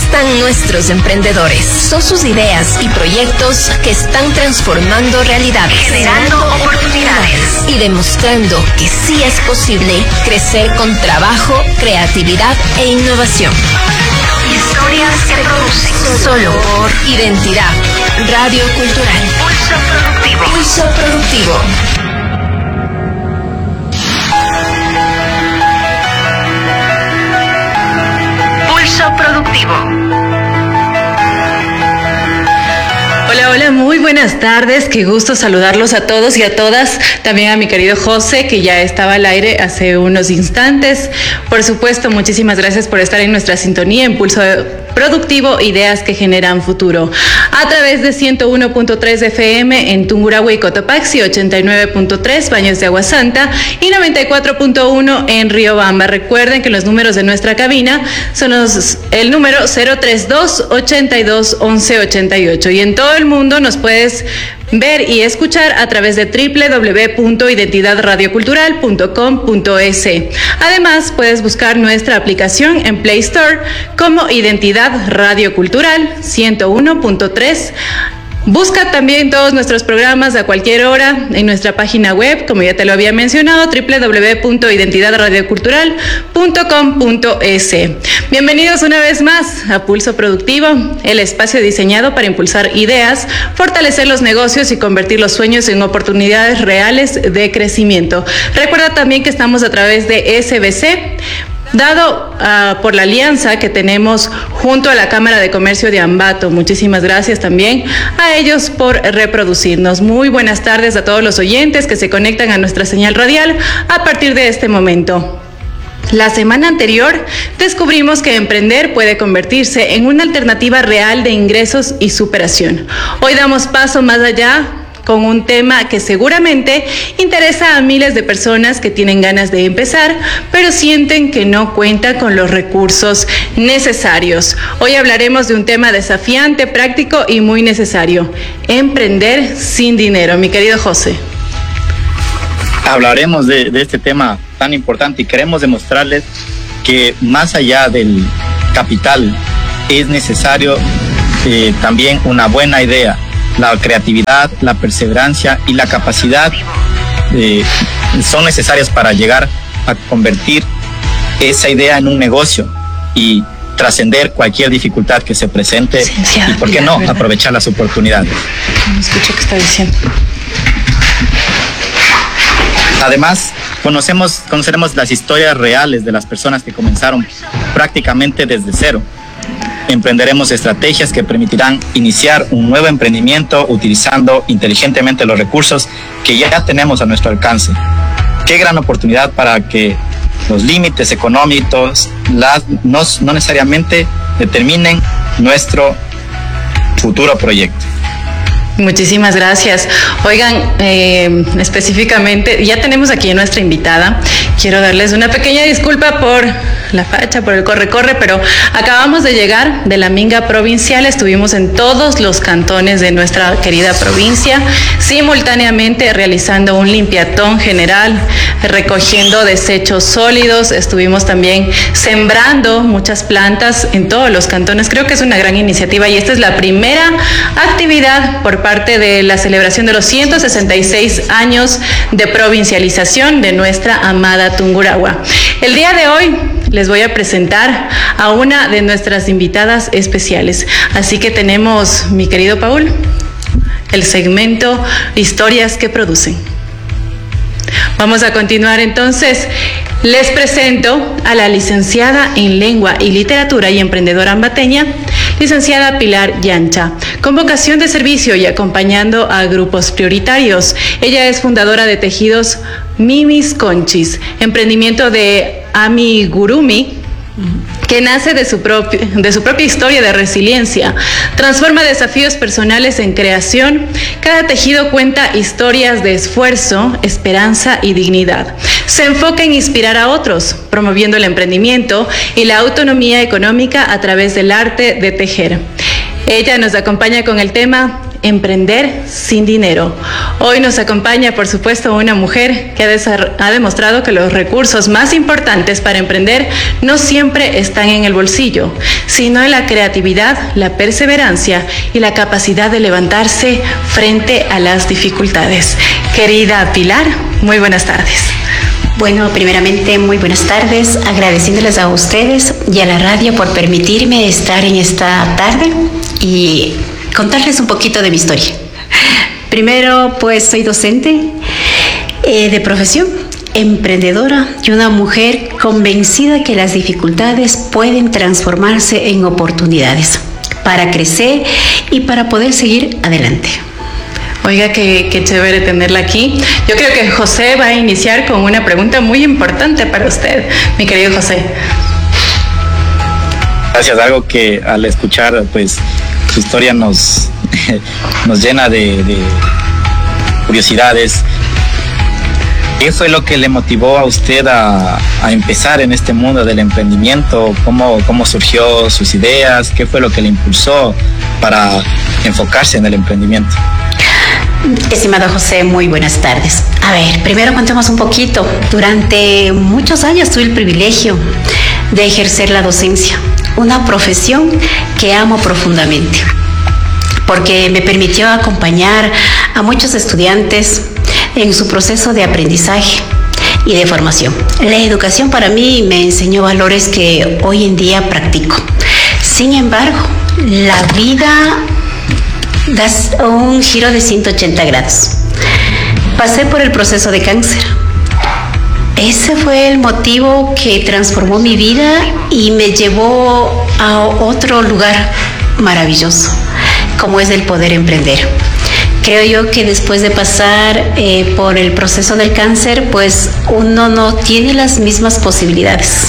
están nuestros emprendedores. Son sus ideas y proyectos que están transformando realidades, generando oportunidades y demostrando que sí es posible crecer con trabajo, creatividad e innovación. Historias que producen. Solo por Identidad Radio Cultural. Pulso Productivo. Pulso Productivo. Pulso Productivo. Hola, hola, muy buenas tardes, qué gusto saludarlos a todos y a todas, también a mi querido José, que ya estaba al aire hace unos instantes. Por supuesto, muchísimas gracias por estar en nuestra sintonía en Pulso Productivo, ideas que generan futuro. A través de 101.3 FM en Tungurahua y Cotopaxi, 89.3 Baños de Agua Santa y 94.1 en Riobamba. Recuerden que los números de nuestra cabina son el número 032-82-1188 y en todo el mundo nos puedes ver y escuchar a través de www.identidadradiocultural.com.es. Además, puedes buscar nuestra aplicación en Play Store como Identidad Radio Cultural 101.3. Busca también todos nuestros programas a cualquier hora en nuestra página web, como ya te lo había mencionado, www.identidadradiocultural.com.es. Bienvenidos una vez más a Pulso Productivo, el espacio diseñado para impulsar ideas, fortalecer los negocios y convertir los sueños en oportunidades reales de crecimiento. Recuerda también que estamos a través de SBC, dado por la alianza que tenemos junto a la Cámara de Comercio de Ambato. Muchísimas gracias también a ellos por reproducirnos. Muy buenas tardes a todos los oyentes que se conectan a nuestra señal radial a partir de este momento. La semana anterior descubrimos que emprender puede convertirse en una alternativa real de ingresos y superación. Hoy damos paso más allá con un tema que seguramente interesa a miles de personas que tienen ganas de empezar, pero sienten que no cuentan con los recursos necesarios. Hoy hablaremos de un tema desafiante, práctico y muy necesario: emprender sin dinero. Mi querido José. Hablaremos de este tema tan importante y queremos demostrarles que más allá del capital es necesario también una buena idea. La creatividad, la perseverancia y la capacidad son necesarias para llegar a convertir esa idea en un negocio y trascender cualquier dificultad que se presente y, ¿por qué no?, ¿verdad?, aprovechar las oportunidades. No escucho qué está diciendo. Además, conoceremos las historias reales de las personas que comenzaron prácticamente desde cero. Emprenderemos estrategias que permitirán iniciar un nuevo emprendimiento utilizando inteligentemente los recursos que ya tenemos a nuestro alcance. Qué gran oportunidad para que los límites económicos no necesariamente determinen nuestro futuro proyecto. Muchísimas gracias. Oigan, específicamente, ya tenemos aquí a nuestra invitada. Quiero darles una pequeña disculpa por la facha, por el corre-corre, pero acabamos de llegar de la Minga Provincial. Estuvimos en todos los cantones de nuestra querida provincia, simultáneamente realizando un limpiatón general, recogiendo desechos sólidos. Estuvimos también sembrando muchas plantas en todos los cantones. Creo que es una gran iniciativa y esta es la primera actividad por parte de la celebración de los 166 años de provincialización de nuestra amada Tungurahua. El día de hoy les voy a presentar a una de nuestras invitadas especiales. Así que tenemos, mi querido Paul, el segmento Historias que Producen. Vamos a continuar entonces. Les presento a la licenciada en Lengua y Literatura y emprendedora ambateña, licenciada Pilar Yancha, con vocación de servicio y acompañando a grupos prioritarios. Ella es fundadora de Tejidos Mimis Conchis, emprendimiento de Amigurumi, que nace de su propia historia de resiliencia. Transforma desafíos personales en creación. Cada tejido cuenta historias de esfuerzo, esperanza y dignidad. Se enfoca en inspirar a otros, promoviendo el emprendimiento y la autonomía económica a través del arte de tejer. Ella nos acompaña con el tema emprender sin dinero. Hoy nos acompaña, por supuesto, una mujer que ha demostrado que los recursos más importantes para emprender no siempre están en el bolsillo, sino en la creatividad, la perseverancia y la capacidad de levantarse frente a las dificultades. Querida Pilar, muy buenas tardes. Bueno, primeramente, muy buenas tardes, agradeciéndoles a ustedes y a la radio por permitirme estar en esta tarde y contarles un poquito de mi historia. Primero, pues soy docente de profesión, emprendedora y una mujer convencida que las dificultades pueden transformarse en oportunidades para crecer y para poder seguir adelante. Oiga, qué chévere tenerla aquí. Yo creo que José va a iniciar con una pregunta muy importante para usted, mi querido José. Gracias, algo que al escuchar pues su historia nos llena de curiosidades. ¿Qué fue lo que le motivó a usted a empezar en este mundo del emprendimiento? ¿Cómo surgió sus ideas? ¿Qué fue lo que le impulsó para enfocarse en el emprendimiento? Estimado José, muy buenas tardes. A ver, primero contemos un poquito. Durante muchos años tuve el privilegio de ejercer la docencia, una profesión que amo profundamente, porque me permitió acompañar a muchos estudiantes en su proceso de aprendizaje y de formación. La educación para mí me enseñó valores que hoy en día practico. Sin embargo, la vida da un giro de 180 grados. Pasé por el proceso de cáncer. Ese fue el motivo que transformó mi vida y me llevó a otro lugar maravilloso, como es el poder emprender. Creo yo que después de pasar por el proceso del cáncer, pues uno no tiene las mismas posibilidades.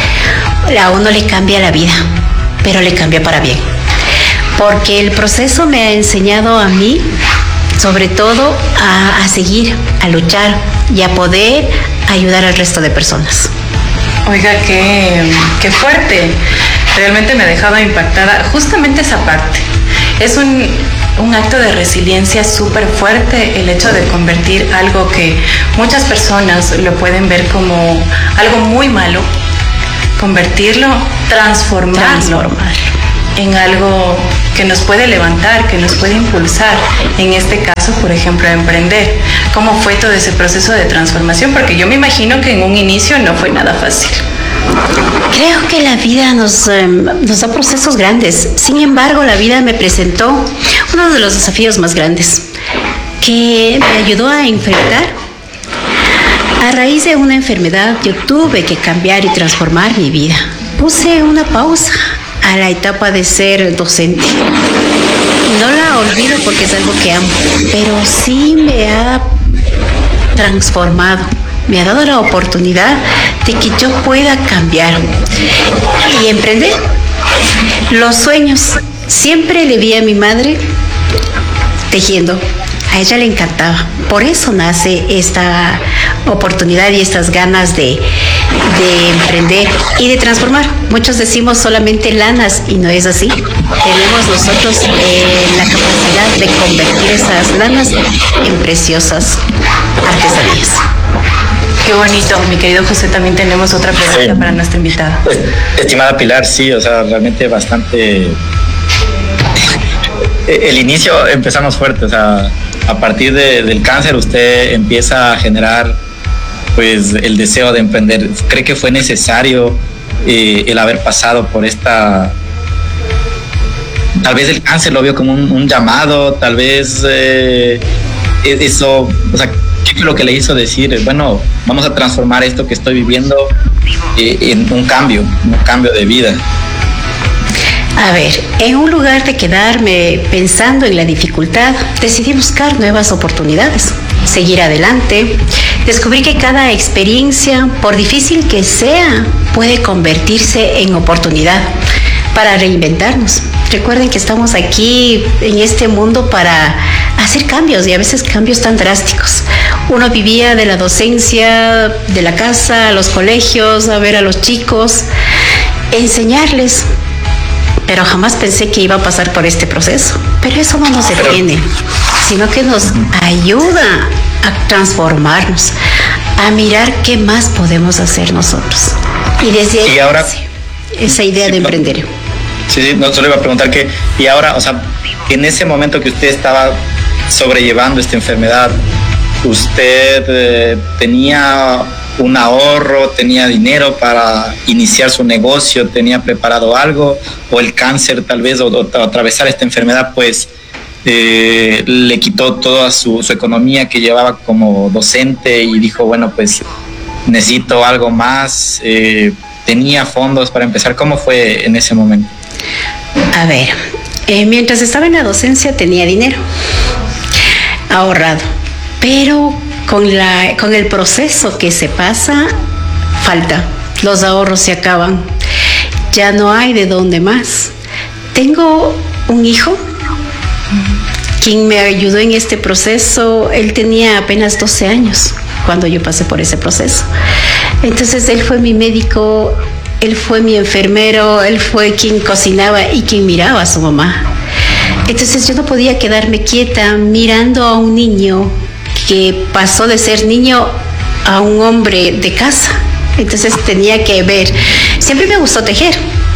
A uno le cambia la vida, pero le cambia para bien. Porque el proceso me ha enseñado a mí, sobre todo, a seguir, a luchar y a poder ayudar al resto de personas. Oiga, qué fuerte. Realmente me dejaba impactada justamente esa parte. Es un acto de resiliencia súper fuerte el hecho de convertir algo que muchas personas lo pueden ver como algo muy malo, convertirlo, transformarlo en algo que nos puede levantar, que nos puede impulsar, en este caso, por ejemplo, a emprender. ¿Cómo fue todo ese proceso de transformación? Porque yo me imagino que en un inicio no fue nada fácil. Creo que la vida nos da procesos grandes. Sin embargo, la vida me presentó uno de los desafíos más grandes que me ayudó a enfrentar. A raíz de una enfermedad, yo tuve que cambiar y transformar mi vida. Puse una pausa a la etapa de ser docente. No la olvido porque es algo que amo, pero sí me ha transformado. Me ha dado la oportunidad de que yo pueda cambiar y emprender. Los sueños. Siempre le vi a mi madre tejiendo. A ella le encantaba. Por eso nace esta oportunidad y estas ganas de emprender y de transformar. Muchos decimos solamente lanas y no es así. Tenemos nosotros la capacidad de convertir esas lanas en preciosas artesanías. Qué bonito, mi querido José. También tenemos otra pregunta para nuestra invitada. Pues, estimada Pilar, sí, o sea, realmente bastante. El inicio empezamos fuerte, o sea, a partir del cáncer usted empieza a generar pues el deseo de emprender. ¿Cree que fue necesario el haber pasado por esta? Tal vez el cáncer lo vio como un llamado, tal vez eso, o sea, ¿qué fue lo que le hizo decir, bueno, vamos a transformar esto que estoy viviendo en un cambio de vida? A ver, en un lugar de quedarme pensando en la dificultad, decidí buscar nuevas oportunidades, seguir adelante. Descubrí que cada experiencia, por difícil que sea, puede convertirse en oportunidad para reinventarnos. Recuerden que estamos aquí en este mundo para hacer cambios y a veces cambios tan drásticos. Uno vivía de la docencia, de la casa, a los colegios, a ver a los chicos, enseñarles. pero jamás pensé que iba a pasar por este proceso. Pero eso no nos detiene, sino que nos ayuda a transformarnos, a mirar qué más podemos hacer nosotros. Y desde ahí, ahora, esa idea de emprender. Sí, no, solo iba a preguntar que, y ahora, o sea, en ese momento que usted estaba sobrellevando esta enfermedad, ¿usted tenía un ahorro, tenía dinero para iniciar su negocio, tenía preparado algo, o el cáncer tal vez, o atravesar esta enfermedad, pues le quitó toda su economía que llevaba como docente y dijo, bueno, pues necesito algo más? ¿Tenía fondos para empezar? ¿Cómo fue en ese momento? A ver, mientras estaba en la docencia tenía dinero ahorrado, pero con el proceso que se pasa, falta. Los ahorros se acaban. Ya no hay de dónde más. Tengo un hijo quien me ayudó en este proceso. Él tenía apenas 12 años cuando yo pasé por ese proceso. Entonces él fue mi médico, él fue mi enfermero, él fue quien cocinaba y quien miraba a su mamá. Entonces yo no podía quedarme quieta mirando a un niño que pasó de ser niño a un hombre de casa. Entonces tenía que ver. Siempre me gustó tejer.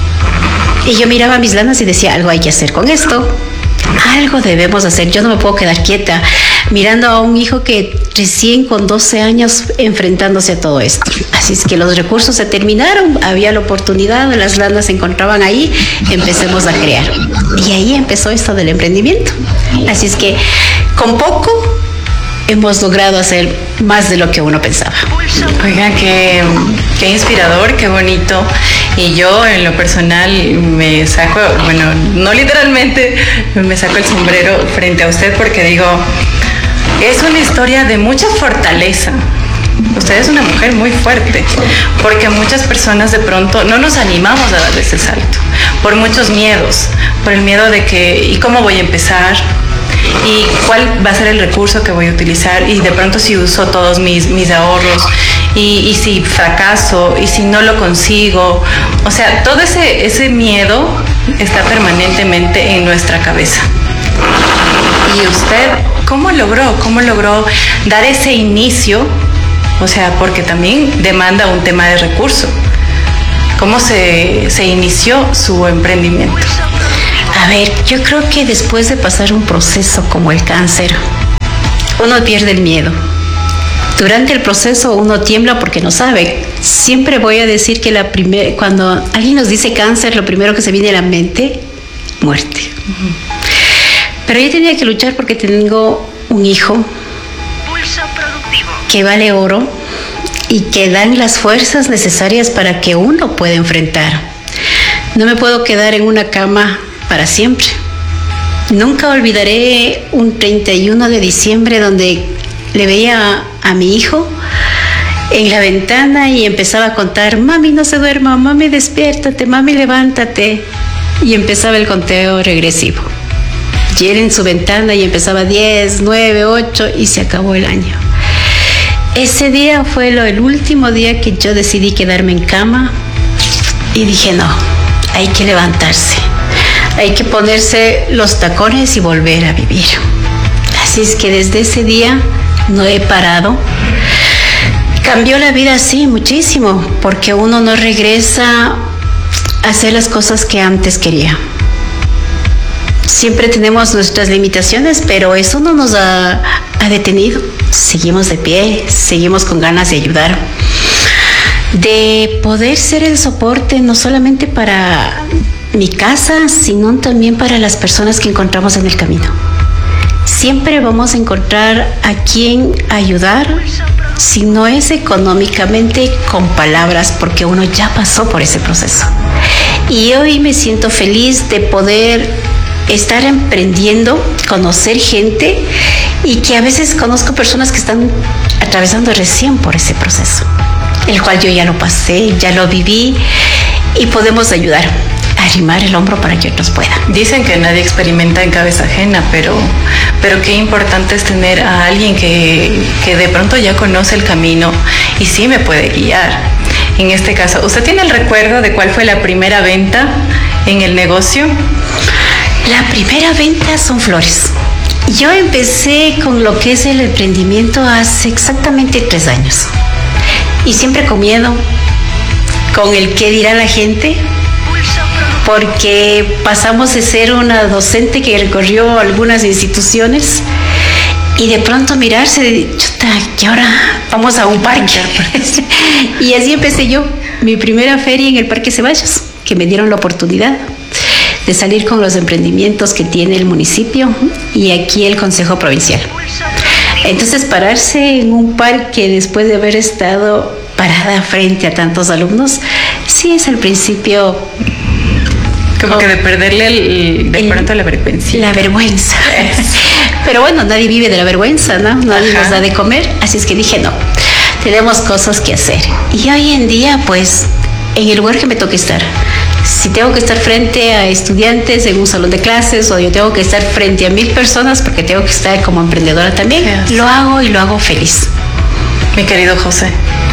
Y yo miraba mis lanas y decía, algo hay que hacer con esto. Algo debemos hacer. Yo no me puedo quedar quieta mirando a un hijo que recién con 12 años enfrentándose a todo esto. Así es que los recursos se terminaron, había la oportunidad, las lanas se encontraban ahí, empecemos a crear. Y ahí empezó esto del emprendimiento. Así es que con poco hemos logrado hacer más de lo que uno pensaba. Oigan, qué inspirador, qué bonito. Y yo en lo personal me saco, bueno, no literalmente, me saco el sombrero frente a usted porque digo, es una historia de mucha fortaleza. Usted es una mujer muy fuerte, porque muchas personas de pronto no nos animamos a dar ese salto, por muchos miedos, por el miedo de que, ¿y cómo voy a empezar? ¿Y cuál va a ser el recurso que voy a utilizar? Y de pronto si uso todos mis ahorros, y si fracaso, y si no lo consigo. O sea, todo ese miedo está permanentemente en nuestra cabeza. ¿Y usted cómo logró dar ese inicio? O sea, porque también demanda un tema de recurso. ¿Cómo se inició su emprendimiento? A ver, yo creo que después de pasar un proceso como el cáncer, uno pierde el miedo. Durante el proceso uno tiembla porque no sabe. Siempre voy a decir que cuando alguien nos dice cáncer, lo primero que se viene a la mente, muerte. Uh-huh. Pero yo tenía que luchar porque tengo un hijo que vale oro y que dan las fuerzas necesarias para que uno pueda enfrentar. No me puedo quedar en una cama para siempre. Nunca olvidaré un 31 de diciembre donde le veía a mi hijo en la ventana y empezaba a contar, mami no se duerma, mami despiértate, mami levántate, y empezaba el conteo regresivo. Y él en su ventana y empezaba 10, 9, 8 y se acabó el año. Ese día fue el último día que yo decidí quedarme en cama y dije no, hay que levantarse. Hay que ponerse los tacones y volver a vivir. Así es que desde ese día no he parado. Cambió la vida, sí, muchísimo, porque uno no regresa a hacer las cosas que antes quería. Siempre tenemos nuestras limitaciones, pero eso no nos ha detenido. Seguimos de pie, seguimos con ganas de ayudar, de poder ser el soporte no solamente para mi casa, sino también para las personas que encontramos en el camino. Siempre vamos a encontrar a quien ayudar, si no es económicamente, con palabras, porque uno ya pasó por ese proceso. Y hoy me siento feliz de poder estar emprendiendo, conocer gente, y que a veces conozco personas que están atravesando recién por ese proceso, el cual yo ya lo pasé, ya lo viví, y podemos ayudar, arrimar el hombro para que otros puedan. Dicen que nadie experimenta en cabeza ajena, pero qué importante es tener a alguien que de pronto ya conoce el camino y sí me puede guiar. En este caso, ¿usted tiene el recuerdo de cuál fue la primera venta en el negocio? La primera venta son flores. Yo empecé con lo que es el emprendimiento hace exactamente 3 años. Y siempre con miedo, con el qué dirá la gente, porque pasamos de ser una docente que recorrió algunas instituciones y de pronto mirarse, chuta, que ahora vamos a un parque. Y así empecé yo, mi primera feria en el Parque Ceballos, que me dieron la oportunidad de salir con los emprendimientos que tiene el municipio y aquí el Consejo Provincial. Entonces, pararse en un parque después de haber estado parada frente a tantos alumnos, sí es al principio como que de perderle de pronto la vergüenza. La vergüenza. Pero bueno, nadie vive de la vergüenza, ¿no? Nadie nos da de comer, así es que dije, no, tenemos cosas que hacer. Y hoy en día, pues, en el lugar que me toque estar, si tengo que estar frente a estudiantes en un salón de clases o yo tengo que estar frente a 1000 personas porque tengo que estar como emprendedora también, lo hago y lo hago feliz. Mi querido José.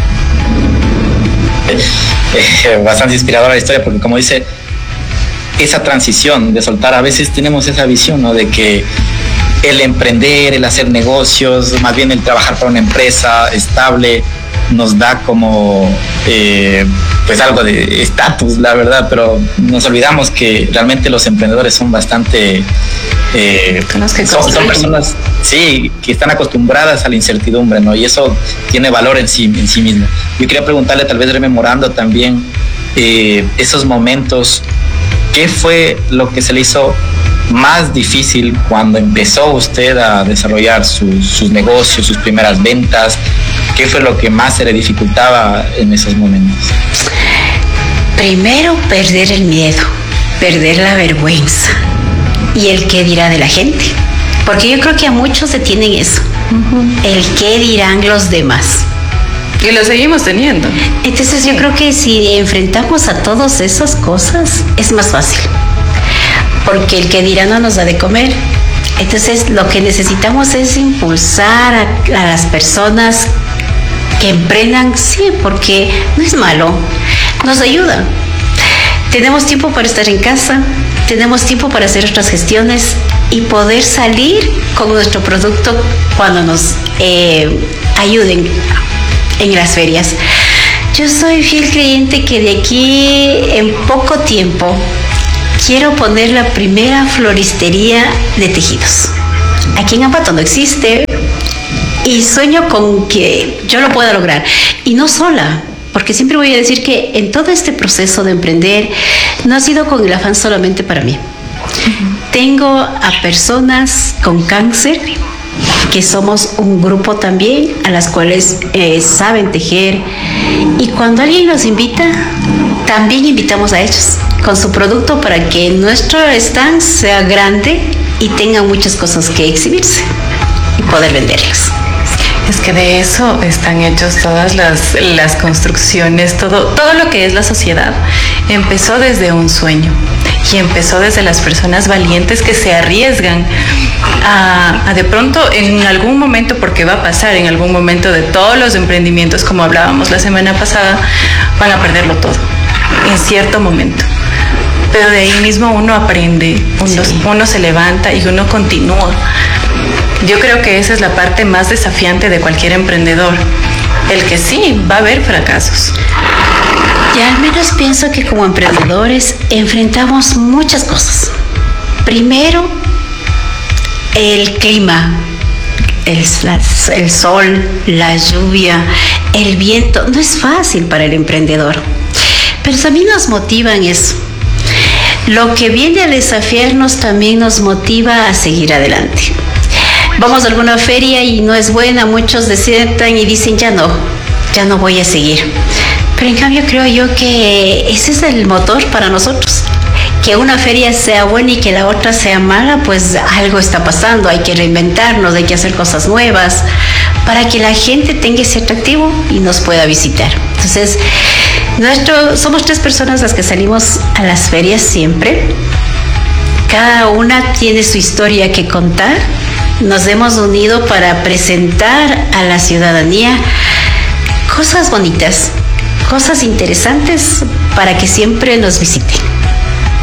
Bastante inspiradora la historia porque, como dice, esa transición de soltar, a veces tenemos esa visión, ¿no? De que el emprender, el hacer negocios, más bien el trabajar para una empresa estable, nos da como pues algo de estatus, la verdad, pero nos olvidamos que realmente los emprendedores son bastante son personas, sí, que están acostumbradas a la incertidumbre, ¿no? Y eso tiene valor en sí mismo. Yo quería preguntarle, tal vez rememorando también esos momentos, ¿qué fue lo que se le hizo más difícil cuando empezó usted a desarrollar sus negocios, sus primeras ventas? ¿Qué fue lo que más se le dificultaba en esos momentos? Primero, perder el miedo, perder la vergüenza y el qué dirá de la gente. Porque yo creo que a muchos detienen eso, el qué dirán los demás. Y lo seguimos teniendo. Entonces yo creo que si enfrentamos a todas esas cosas, es más fácil. Porque el que dirá no nos da de comer. Entonces lo que necesitamos es impulsar a las personas que emprendan, sí, porque no es malo, nos ayuda. Tenemos tiempo para estar en casa, tenemos tiempo para hacer otras gestiones y poder salir con nuestro producto cuando nos ayuden en las ferias. Yo soy fiel creyente que de aquí en poco tiempo quiero poner la primera floristería de tejidos. Aquí en Ambato no existe y sueño con que yo lo pueda lograr. Y no sola, porque siempre voy a decir que en todo este proceso de emprender no ha sido con el afán solamente para mí. Tengo a personas con cáncer, que somos un grupo también, a las cuales saben tejer. Y cuando alguien nos invita, también invitamos a ellos con su producto para que nuestro stand sea grande y tenga muchas cosas que exhibirse y poder venderlas. Es que de eso están hechos todas las construcciones, todo lo que es la sociedad. Empezó desde un sueño y empezó desde las personas valientes que se arriesgan a de pronto en algún momento, porque va a pasar en algún momento de todos los emprendimientos, como hablábamos la semana pasada, van a perderlo todo en cierto momento. Pero de ahí mismo uno aprende, uno se levanta y uno continúa. Yo creo que esa es la parte más desafiante de cualquier emprendedor, el que sí, va a haber fracasos. Y al menos pienso que como emprendedores enfrentamos muchas cosas. Primero, el clima, el sol, la lluvia, el viento. No es fácil para el emprendedor, pero también nos motivan eso. Lo que viene a desafiarnos también nos motiva a seguir adelante. Vamos a alguna feria y no es buena, muchos desientan y dicen ya no voy a seguir. Pero en cambio creo yo que ese es el motor para nosotros. Que una feria sea buena y que la otra sea mala, pues algo está pasando, hay que reinventarnos, hay que hacer cosas nuevas para que la gente tenga ese atractivo y nos pueda visitar. Entonces, somos 3 personas las que salimos a las ferias siempre. Cada una tiene su historia que contar. Nos hemos unido para presentar a la ciudadanía cosas bonitas, cosas interesantes para que siempre nos visiten.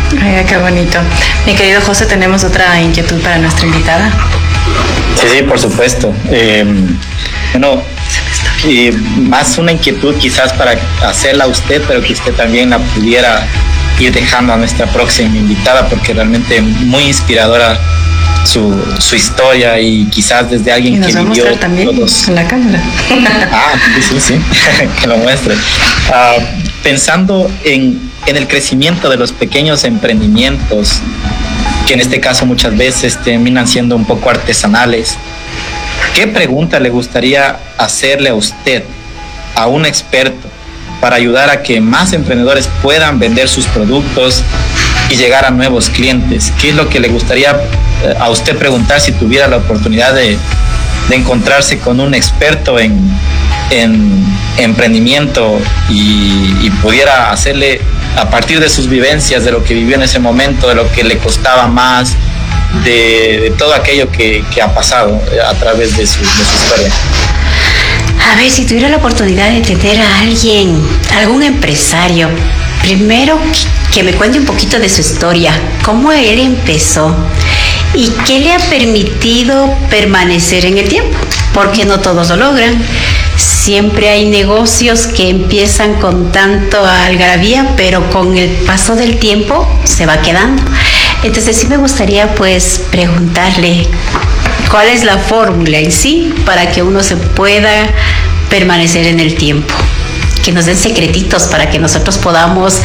Ay, qué bonito. Mi querido José, tenemos otra inquietud para nuestra invitada. Sí, por supuesto. Bueno, más una inquietud quizás para hacerla a usted, pero que usted también la pudiera ir dejando a nuestra próxima invitada, porque realmente muy inspiradora su historia, y quizás desde alguien que vivió también en la cámara. Sí, que lo muestre. Pensando en el crecimiento de los pequeños emprendimientos, que en este caso muchas veces terminan siendo un poco artesanales, ¿qué pregunta le gustaría hacerle a usted, a un experto, para ayudar a que más emprendedores puedan vender sus productos y llegar a nuevos clientes? ¿Qué es lo que le gustaría a usted preguntar si tuviera la oportunidad de encontrarse con un experto en emprendimiento y pudiera hacerle, a partir de sus vivencias, de lo que vivió en ese momento, de lo que le costaba más, de todo aquello que ha pasado a través de su historia? A ver, si tuviera la oportunidad de tener a alguien, algún empresario, primero que me cuente un poquito de su historia, cómo él empezó y qué le ha permitido permanecer en el tiempo, porque no todos lo logran. Siempre hay negocios que empiezan con tanto algarabía, pero con el paso del tiempo se va quedando. Entonces sí me gustaría pues preguntarle cuál es la fórmula en sí para que uno se pueda permanecer en el tiempo, que nos den secretitos para que nosotros podamos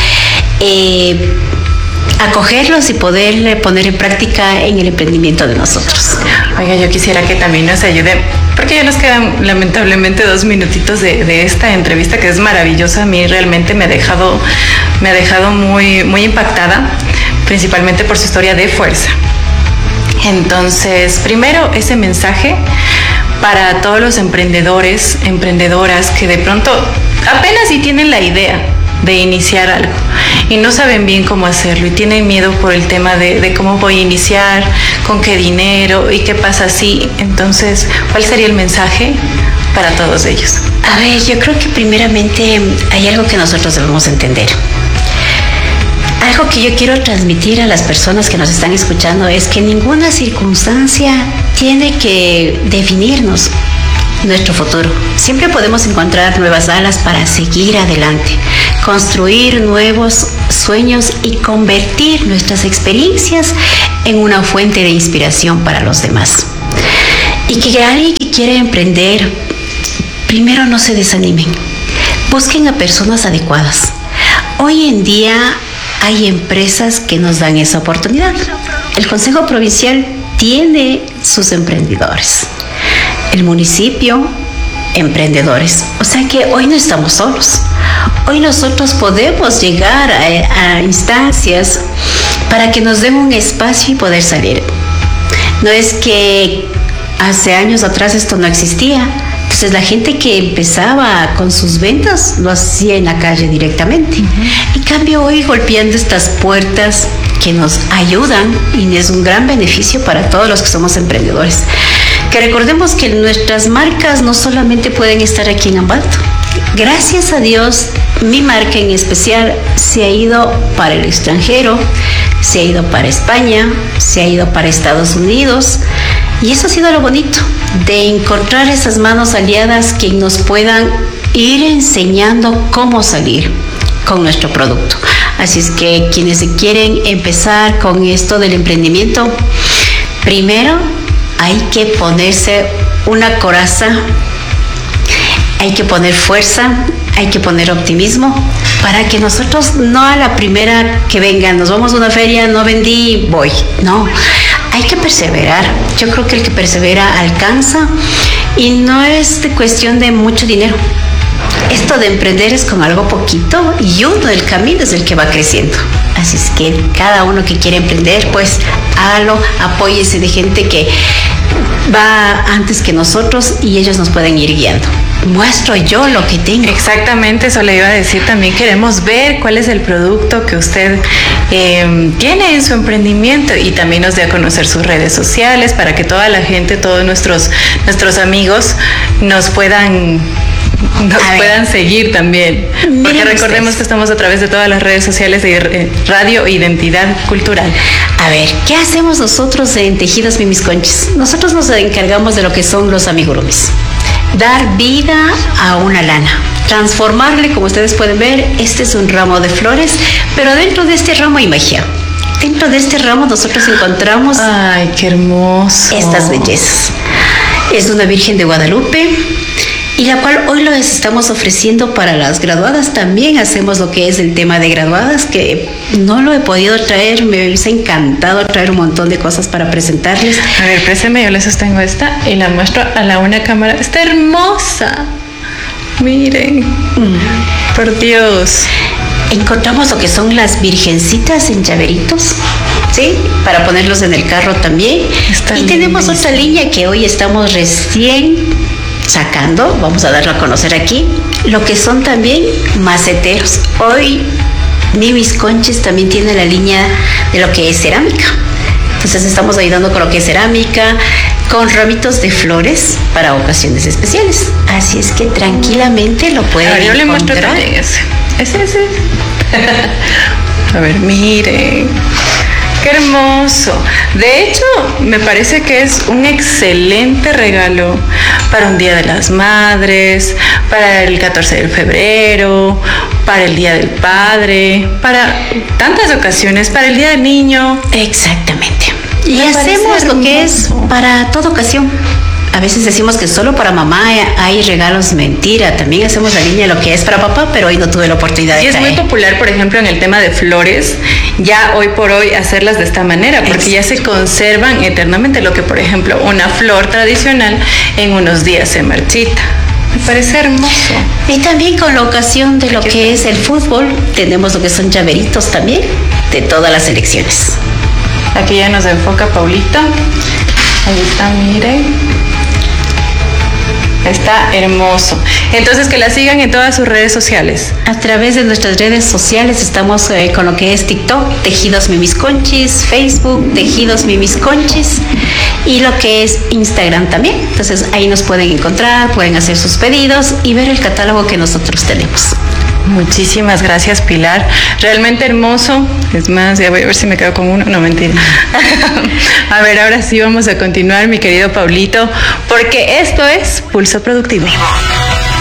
acogerlos y poder poner en práctica en el emprendimiento de nosotros. Oiga, yo quisiera que también nos ayude, porque ya nos quedan lamentablemente 2 minutitos de esta entrevista, que es maravillosa. A mí realmente me ha dejado muy, muy impactada, principalmente por su historia de fuerza. Entonces, primero, ese mensaje para todos los emprendedores, emprendedoras que de pronto apenas si tienen la idea de iniciar algo y no saben bien cómo hacerlo y tienen miedo por el tema de cómo voy a iniciar, con qué dinero y qué pasa si. Entonces, ¿cuál sería el mensaje para todos ellos? A ver, yo creo que primeramente hay algo que nosotros debemos entender. Algo que yo quiero transmitir a las personas que nos están escuchando es que ninguna circunstancia tiene que definirnos nuestro futuro. Siempre podemos encontrar nuevas alas para seguir adelante, construir nuevos sueños y convertir nuestras experiencias en una fuente de inspiración para los demás. Y que alguien que quiere emprender, primero no se desanimen, busquen a personas adecuadas. Hoy en día hay empresas que nos dan esa oportunidad. El Consejo Provincial tiene sus emprendedores. El municipio, emprendedores. O sea que hoy no estamos solos. Hoy nosotros podemos llegar a instancias para que nos den un espacio y poder salir. No es que hace años atrás esto no existía. Entonces la gente que empezaba con sus ventas lo hacía en la calle directamente. En cambio hoy golpeando estas puertas que nos ayudan y es un gran beneficio para todos los que somos emprendedores. Que recordemos que nuestras marcas no solamente pueden estar aquí en Ambato. Gracias a Dios, mi marca en especial se ha ido para el extranjero, se ha ido para España, se ha ido para Estados Unidos. Y eso ha sido lo bonito, de encontrar esas manos aliadas que nos puedan ir enseñando cómo salir con nuestro producto. Así es que quienes se quieren empezar con esto del emprendimiento, primero hay que ponerse una coraza, hay que poner fuerza, hay que poner optimismo para que nosotros no a la primera que vengan, nos vamos a una feria, no vendí, voy. No, hay que perseverar. Yo creo que el que persevera alcanza y no es de cuestión de mucho dinero. Esto de emprender es con algo poquito y uno del camino es el que va creciendo. Así es que cada uno que quiere emprender, pues hágalo, apóyese de gente que va antes que nosotros y ellos nos pueden ir guiando. Muestro yo lo que tengo. Exactamente, eso le iba a decir. También queremos ver cuál es el producto que usted tiene en su emprendimiento y también nos dé a conocer sus redes sociales para que toda la gente, todos nuestros amigos nos puedan nos puedan seguir también. Porque recordemos que estamos a través de todas las redes sociales de Radio Identidad Cultural. A ver, ¿qué hacemos nosotros en Tejidos Mimisconchis? Nosotros nos encargamos de lo que son los amigurumis. Dar vida a una lana. Transformarle, como ustedes pueden ver, este es un ramo de flores, pero dentro de este ramo hay magia. Dentro de este ramo nosotros encontramos... ¡Ay, qué hermoso! Estas bellezas. Es una Virgen de Guadalupe, y la cual hoy lo estamos ofreciendo para las graduadas. También hacemos lo que es el tema de graduadas, que no lo he podido traer, me hubiese encantado traer un montón de cosas para presentarles. A ver, préstame, yo les sostengo esta y la muestro a la una cámara. ¡Está hermosa! Miren, por Dios. Encontramos lo que son las virgencitas en llaveritos, ¿sí? Para ponerlos en el carro también. Y tenemos otra línea que hoy estamos recién sacando, vamos a darlo a conocer aquí, lo que son también maceteros. Hoy Mimisconchis también tiene la línea de lo que es cerámica. Entonces estamos ayudando con lo que es cerámica, con ramitos de flores para ocasiones especiales. Así es que tranquilamente lo pueden encontrar. Yo le muestro también ese. A ver, miren. ¡Qué hermoso! De hecho, me parece que es un excelente regalo para un Día de las Madres, para el 14 de febrero, para el Día del Padre, para tantas ocasiones, para el Día del Niño. Exactamente. Y hacemos lo que es para toda ocasión. A veces decimos que solo para mamá hay regalos, mentira. También hacemos la línea de lo que es para papá, pero hoy no tuve la oportunidad de traer. Y es muy popular, por ejemplo, en el tema de flores, ya hoy por hoy hacerlas de esta manera, porque ya se conservan eternamente, lo que, por ejemplo, una flor tradicional en unos días se marchita. Me parece hermoso. Y también con la ocasión de lo que es el fútbol, tenemos lo que son llaveritos también de todas las selecciones. Aquí ya nos enfoca Paulito. Ahí está, miren. Está hermoso. Entonces, que la sigan en todas sus redes sociales. A través de nuestras redes sociales estamos con lo que es TikTok, Tejidos Mimisconchis, Facebook, Tejidos Mimisconchis, y lo que es Instagram también. Entonces, ahí nos pueden encontrar, pueden hacer sus pedidos y ver el catálogo que nosotros tenemos. Muchísimas gracias, Pilar. Realmente hermoso. Es más, ya voy a ver si me quedo con uno. No, mentira. A ver, ahora sí vamos a continuar, mi querido Paulito, porque esto es Pulso Productivo.